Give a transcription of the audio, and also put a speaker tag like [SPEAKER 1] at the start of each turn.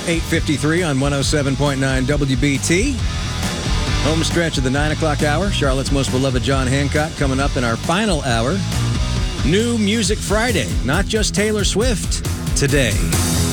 [SPEAKER 1] 8:53 on 107.9 WBT. Home stretch of the 9 o'clock hour. Charlotte's most beloved John Hancock coming up in our final hour. New Music Friday, not just Taylor Swift today.